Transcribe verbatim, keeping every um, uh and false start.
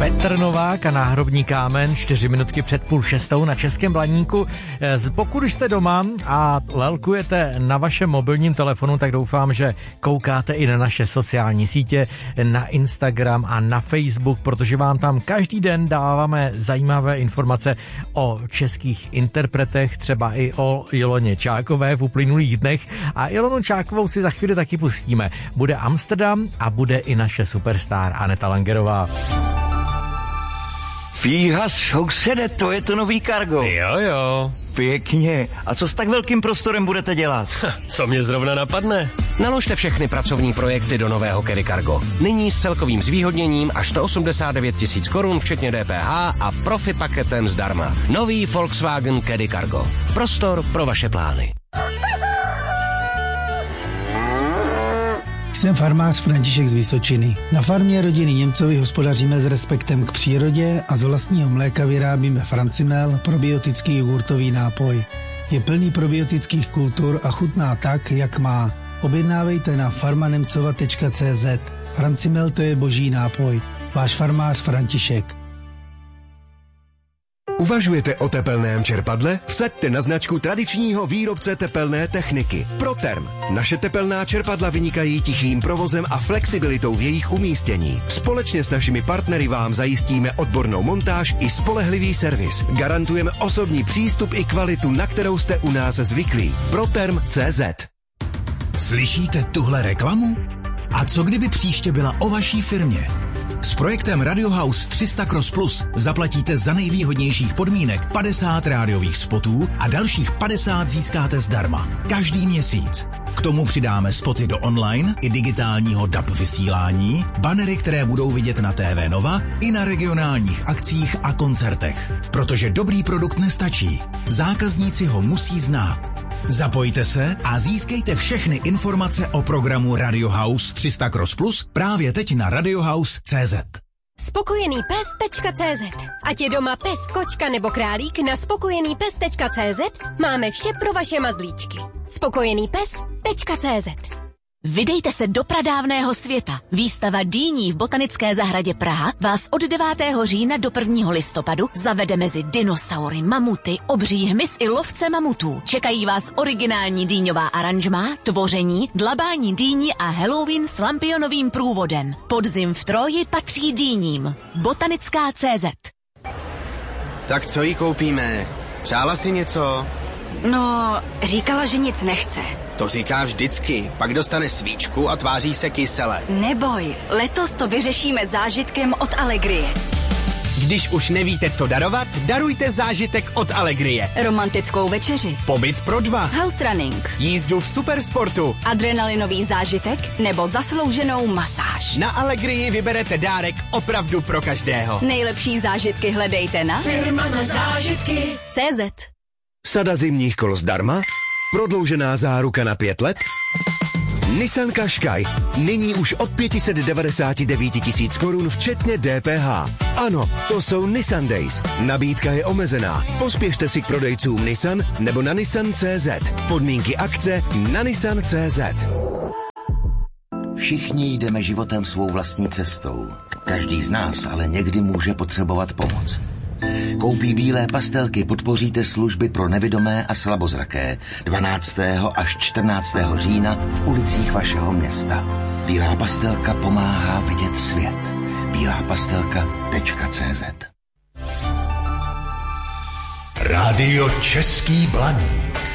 Petr Novák a Náhrobní kámen, čtyři minutky před půl šestou na Českém Blaníku. Pokud jste doma a lelkujete na vašem mobilním telefonu, tak doufám, že koukáte i na naše sociální sítě, na Instagram a na Facebook, protože vám tam každý den dáváme zajímavé informace o českých interpretech, třeba i o Iloně Čákové v uplynulých dnech. A Ilonu Čákovou si za chvíli taky pustíme. Bude Amsterdam a bude i naše superstar Aneta Langerová. Fíha, sousede, to je to nový Cargo. Jo, jo. Pěkně. A co s tak velkým prostorem budete dělat? Co mě zrovna napadne? Naložte všechny pracovní projekty do nového Caddy Cargo. Nyní s celkovým zvýhodněním až sto osmdesát devět tisíc korun, včetně D P H a profi paketem zdarma. Nový Volkswagen Caddy Cargo. Prostor pro vaše plány. Jsem farmář František z Vysočiny. Na farmě rodiny Němcovi hospodaříme s respektem k přírodě a z vlastního mléka vyrábíme Francimel, probiotický jogurtový nápoj. Je plný probiotických kultur a chutná tak, jak má. Objednávejte na farmanemcova tečka cé zet. Francimel, to je boží nápoj. Váš farmář František. Uvažujete o tepelném čerpadle? Vsaďte na značku tradičního výrobce tepelné techniky Proterm. Naše tepelná čerpadla vynikají tichým provozem a flexibilitou v jejich umístění. Společně s našimi partnery vám zajistíme odbornou montáž i spolehlivý servis. Garantujeme osobní přístup i kvalitu, na kterou jste u nás zvyklí. Proterm tečka cé zet. Slyšíte tuhle reklamu? A co kdyby příště byla o vaší firmě? S projektem Radio House tři sta Cross Plus zaplatíte za nejvýhodnějších podmínek padesát rádiových spotů a dalších padesát získáte zdarma. Každý měsíc. K tomu přidáme spoty do online i digitálního D A B vysílání, banery, které budou vidět na T V Nova i na regionálních akcích a koncertech. Protože dobrý produkt nestačí. Zákazníci ho musí znát. Zapojte se a získejte všechny informace o programu Radio House tři sta Cross Plus právě teď na radiohouse tečka cé zet. spokojený pes tečka cé zet. Ať je doma pes, kočka nebo králík, na spokojený pes tečka cé zet máme vše pro vaše mazlíčky. spokojený pes tečka cé zet. Vydejte se do pradávného světa. Výstava dýní v Botanické zahradě Praha vás od devátého října do prvního listopadu zavede mezi dinosaury, mamuty, obří hmyz i lovce mamutů. Čekají vás originální dýňová aranžmá, tvoření, dlabání dýní a Halloween s lampionovým průvodem. Podzim v Tróji patří dýním. Botanická tečka cé zet. Tak co jí koupíme? Přála si něco? No, říkala, že nic nechce. To říká vždycky, pak dostane svíčku a tváří se kysele. Neboj, letos to vyřešíme zážitkem od Allegrie. Když už nevíte, co darovat, darujte zážitek od Allegrie. Romantickou večeři. Pobyt pro dva. House running. Jízdu v supersportu. Adrenalinový zážitek nebo zaslouženou masáž. Na Allegrii vyberete dárek opravdu pro každého. Nejlepší zážitky hledejte na Firma na zážitky tečka cé zet. Sada zimních kol zdarma? Prodloužená záruka na pět let? Nissan Qashqai. Nyní už od pět set devadesát devět tisíc korun včetně D P H. Ano, to jsou Nissan Days. Nabídka je omezená. Pospěšte si k prodejcům Nissan nebo na nissan tečka cé zet. Podmínky akce na nissan tečka cé zet. Všichni jdeme životem svou vlastní cestou. Každý z nás ale někdy může potřebovat pomoc. Koupí bílé pastelky podpoříte služby pro nevidomé a slabozraké dvanáctého až čtrnáctého října v ulicích vašeho města. Bílá pastelka pomáhá vidět svět. bílá pastelka tečka cé zet. Rádio Český Blaník.